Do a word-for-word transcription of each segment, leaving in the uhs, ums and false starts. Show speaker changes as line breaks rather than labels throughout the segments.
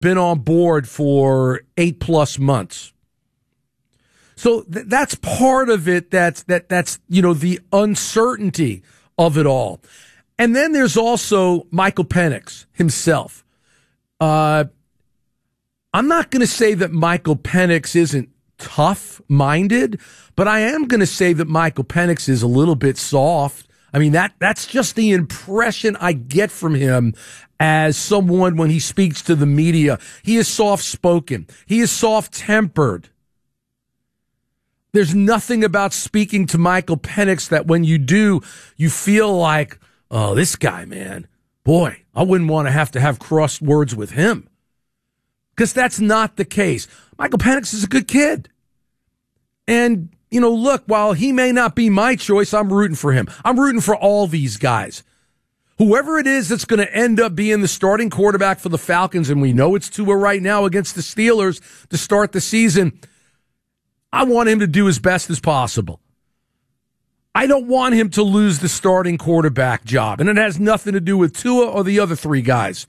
been on board for eight plus months. So th- that's part of it. That's that. That's you know the uncertainty of it all, and then there's also Michael Penix himself. Uh, I'm not going to say that Michael Penix isn't tough-minded, but I am going to say that Michael Penix is a little bit soft. I mean, that that's just the impression I get from him as someone when he speaks to the media. He is soft-spoken. He is soft-tempered. There's nothing about speaking to Michael Penix that when you do, you feel like, oh, this guy, man, boy, I wouldn't want to have to have crossed words with him. Because that's not the case. Michael Penix is a good kid. And, you know, look, while he may not be my choice, I'm rooting for him. I'm rooting for all these guys. Whoever it is that's going to end up being the starting quarterback for the Falcons, and we know it's Tua right now against the Steelers to start the season, I want him to do as best as possible. I don't want him to lose the starting quarterback job, and it has nothing to do with Tua or the other three guys.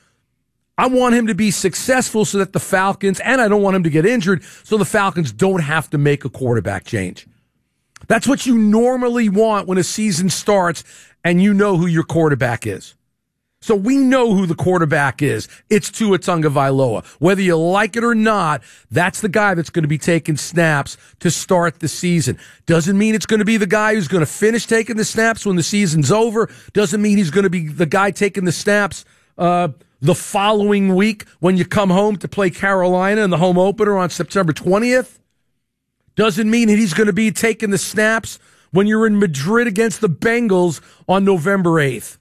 I want him to be successful so that the Falcons, and I don't want him to get injured, so the Falcons don't have to make a quarterback change. That's what you normally want when a season starts and you know who your quarterback is. So we know who the quarterback is. It's Tua Tagovailoa. Whether you like it or not, that's the guy that's going to be taking snaps to start the season. Doesn't mean it's going to be the guy who's going to finish taking the snaps when the season's over. Doesn't mean he's going to be the guy taking the snaps uh, the following week when you come home to play Carolina in the home opener on September twentieth. Doesn't mean that he's going to be taking the snaps when you're in Madrid against the Bengals on November eighth.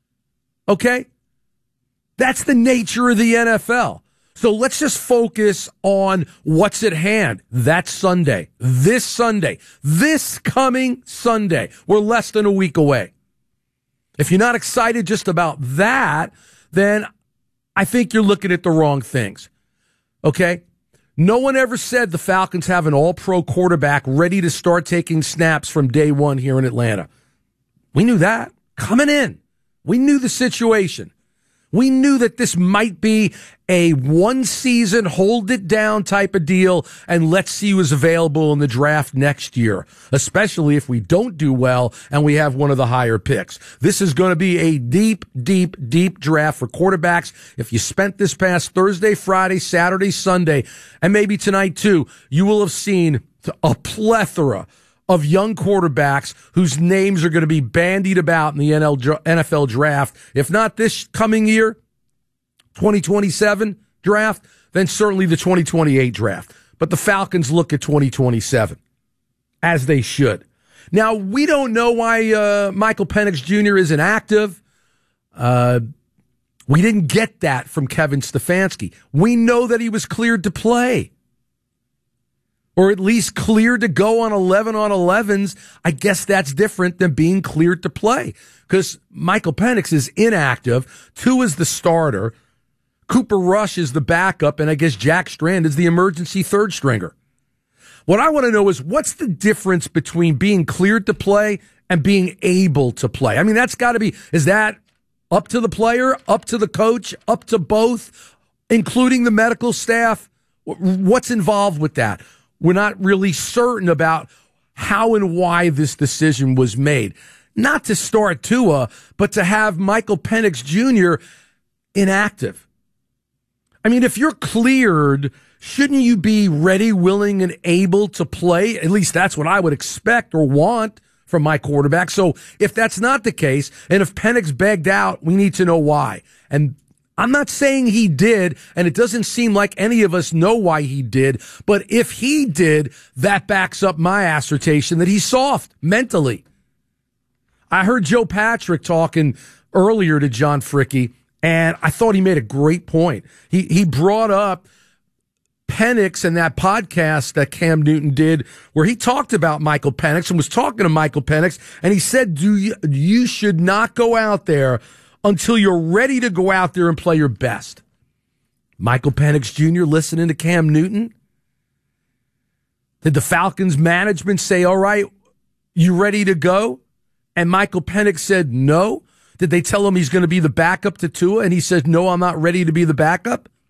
Okay? That's the nature of the N F L. So let's just focus on what's at hand. That's Sunday. This Sunday. This coming Sunday. We're less than a week away. If you're not excited just about that, then I think you're looking at the wrong things. Okay? No one ever said the Falcons have an all-pro quarterback ready to start taking snaps from day one here in Atlanta. We knew that coming in. We knew the situation. We knew that this might be a one-season, hold-it-down type of deal, and let's see who's available in the draft next year, especially if we don't do well and we have one of the higher picks. This is going to be a deep, deep, deep draft for quarterbacks. If you spent this past Thursday, Friday, Saturday, Sunday, and maybe tonight too, you will have seen a plethora of young quarterbacks whose names are going to be bandied about in the N F L draft. If not this coming year, twenty twenty-seven draft, then certainly the twenty twenty-eight draft. But the Falcons look at twenty twenty-seven, as they should. Now, we don't know why uh, Michael Penix Junior isn't active. Uh, we didn't get that from Kevin Stefanski. We know that he was cleared to play, or at least cleared to go on eleven on elevens. I guess that's different than being cleared to play, because Michael Penix is inactive. Tua is the starter. Cooper Rush is the backup, and I guess Jack Strand is the emergency third stringer. What I want to know is, what's the difference between being cleared to play and being able to play? I mean, that's got to be, is that up to the player, up to the coach, up to both, including the medical staff? What's involved with that? We're not really certain about how and why this decision was made. Not to start Tua, but to have Michael Penix Junior inactive. I mean, if you're cleared, shouldn't you be ready, willing, and able to play? At least that's what I would expect or want from my quarterback. So if that's not the case, and if Penix begged out, we need to know why. And I'm not saying he did, and it doesn't seem like any of us know why he did, but if he did, that backs up my assertion that he's soft mentally. I heard Joe Patrick talking earlier to John Fricke, and I thought he made a great point. He he brought up Penix and that podcast that Cam Newton did, where he talked about Michael Penix and was talking to Michael Penix, and he said, "Do you, you should not go out there until you're ready to go out there and play your best." Michael Penix Junior listening to Cam Newton? Did the Falcons management say, "All right, you ready to go?" And Michael Penix said no? Did they tell him he's going to be the backup to Tua, and he said, "No, I'm not ready to be the backup"?